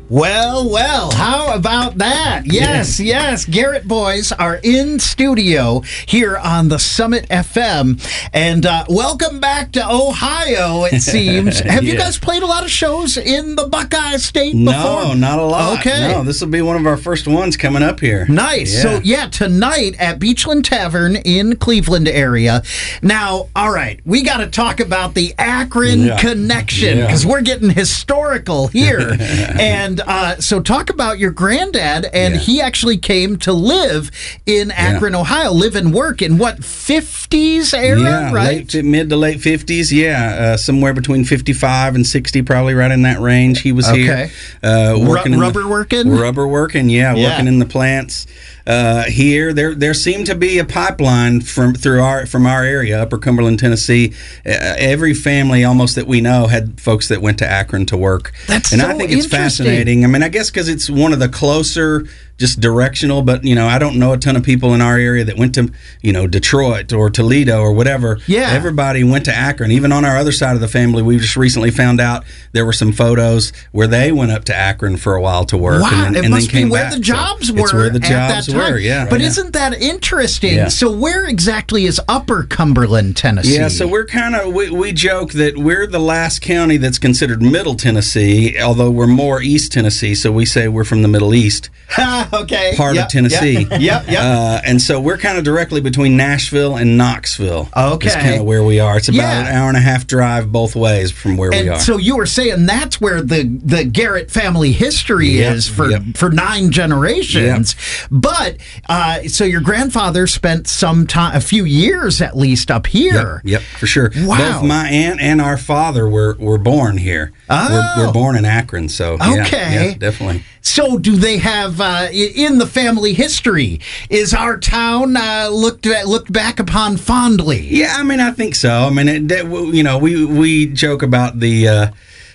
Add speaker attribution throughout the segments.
Speaker 1: Well, how about that? Yes. Garrett Boys are in studio here on the Summit FM. And welcome back to Ohio, it seems. Have you guys played a lot of shows in the Buckeye State before?
Speaker 2: No, not a lot.
Speaker 1: Okay.
Speaker 2: No, this will be one of our first ones coming up here.
Speaker 1: Nice.
Speaker 2: Yeah.
Speaker 1: So, tonight at Beachland Tavern in Cleveland area. Now, all right, we got to talk about the Akron connection because we're getting historical here. And so talk about your granddad, and he actually came to live in Akron, Ohio, live and work in what, 50s era, right?
Speaker 2: Mid to late 50s, somewhere between 55 and 60, probably right in that range. He was here.
Speaker 1: Working,
Speaker 2: working, working in the plants. Here, there seemed to be a pipeline from our area, Upper Cumberland, Tennessee. Every family almost that we know had folks that went to Akron to work.
Speaker 1: That's
Speaker 2: I think it's fascinating. I mean, I guess because it's one of the closer, just directional, but I don't know a ton of people in our area that went to Detroit or Toledo or whatever.
Speaker 1: Yeah,
Speaker 2: everybody went to Akron. Even on our other side of the family, we just recently found out there were some photos where they went up to Akron for a while to work.
Speaker 1: Wow,
Speaker 2: and
Speaker 1: it must
Speaker 2: then came
Speaker 1: be where
Speaker 2: back.
Speaker 1: the jobs were.
Speaker 2: It's where the jobs were.
Speaker 1: But isn't that interesting? So where exactly is Upper Cumberland, Tennessee?
Speaker 2: Yeah, so we're we joke that we're the last county that's considered Middle Tennessee, although we're more East Tennessee, so we say we're from the Middle East.
Speaker 1: Okay.
Speaker 2: Part of Tennessee.
Speaker 1: Yep.
Speaker 2: And so we're kind of directly between Nashville and Knoxville.
Speaker 1: Okay.
Speaker 2: That's kind of where we are. It's about an hour and a half drive both ways from where we are.
Speaker 1: So you were saying that's where the Garrett family history is for 9 generations. But so your grandfather spent some time, a few years at least, up here.
Speaker 2: Yep, for sure.
Speaker 1: Wow.
Speaker 2: Both my aunt and our father were born here. We're born in Akron, so yeah, definitely.
Speaker 1: So do they have, in the family history, is our town looked back upon fondly?
Speaker 2: Yeah, I mean, I think so. I mean, we joke about the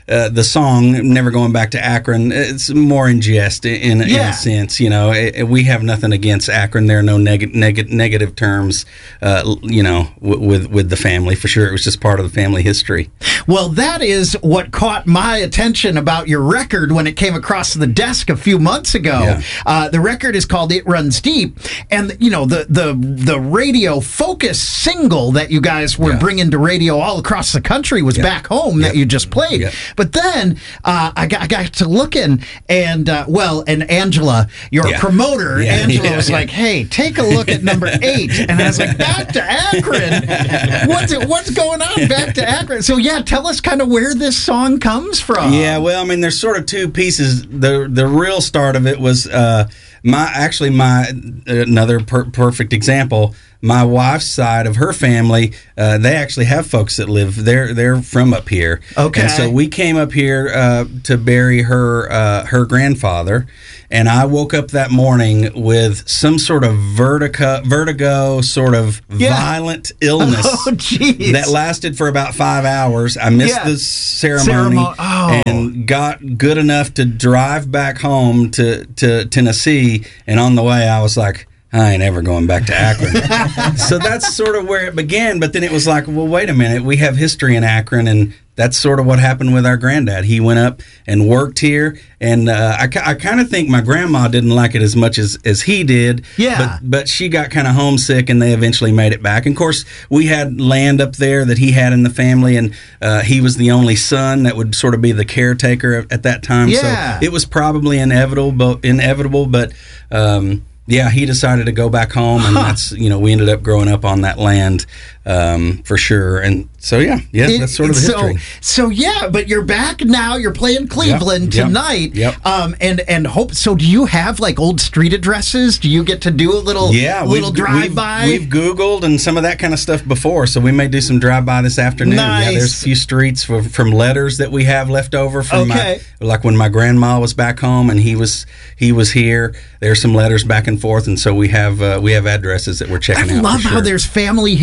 Speaker 2: song "Never Going Back to Akron." It's more in jest, in a sense. We have nothing against Akron. There are no negative terms. With the family for sure. It was just part of the family history.
Speaker 1: Well, that is what caught my attention about your record when it came across the desk a few months ago. The record is called "It Runs Deep," and the radio focus single that you guys were bringing to radio all across the country was "Back Home" that you just played. But then I got to looking, and Angela, your promoter, Angela was like, "Hey, take a look at number 8," and I was like, "Back to Akron? What's going on? Back to Akron?" So tell us kind of where this song comes from.
Speaker 2: Yeah, well, I mean, there's sort of two pieces. The real start of it was another perfect example. My wife's side of her family, they actually have folks that live. They're from up here.
Speaker 1: Okay.
Speaker 2: And so we came up here to bury her grandfather, and I woke up that morning with some sort of vertigo sort of violent illness that lasted for about 5 hours. I missed the ceremony and got good enough to drive back home to Tennessee, and on the way I was like, I ain't ever going back to Akron. So that's sort of where it began. But then it was like, well, wait a minute. We have history in Akron, and that's sort of what happened with our granddad. He went up and worked here, and I kind of think my grandma didn't like it as much as he did.
Speaker 1: Yeah.
Speaker 2: But she got kind of homesick, and they eventually made it back. And of course, we had land up there that he had in the family, and he was the only son that would sort of be the caretaker at that time.
Speaker 1: Yeah.
Speaker 2: So it was probably inevitable, but he decided to go back home, and that's we ended up growing up on that land for sure. And so that's sort of the history.
Speaker 1: So but you're back now. You're playing Cleveland tonight. And hope. So do you have like old street addresses? Do you get to do a little drive by?
Speaker 2: We've Googled and some of that kind of stuff before, so we may do some drive by this afternoon.
Speaker 1: Nice.
Speaker 2: Yeah, there's a few streets from letters that we have left over from like when my grandma was back home and he was here. There's some letters back and forth, and so we have addresses that we're checking out.
Speaker 1: I love how there's family history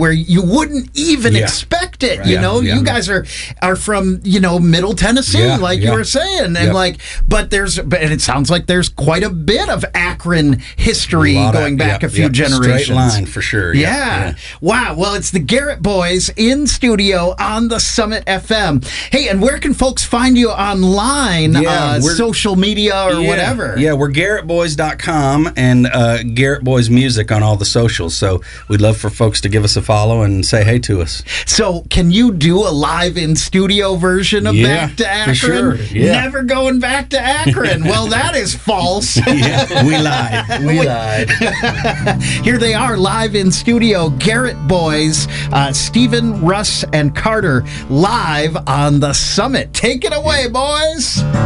Speaker 1: where you wouldn't even expect it. You know, you guys are from, you know, Middle Tennessee, like you were saying, and like, but it sounds like there's quite a bit of Akron history going back a few generations.
Speaker 2: Straight line for sure.
Speaker 1: Yeah. Wow. Well, it's the Garrett Boys in studio on the Summit FM. Hey, and where can folks find you online, social media or whatever?
Speaker 2: Yeah, we're GarrettBoys.com and Garrett Boys Music on all the socials. So we'd love for folks to give us a follow and say hey to us.
Speaker 1: So can you do a live in studio version of Back to Akron?
Speaker 2: For sure. Yeah.
Speaker 1: Never going back to Akron. Well, that is false.
Speaker 2: We lied. We lied.
Speaker 1: Here they are live in studio, Garrett Boys, Stephen, Russ, and Carter live on the Summit. Take it away, boys.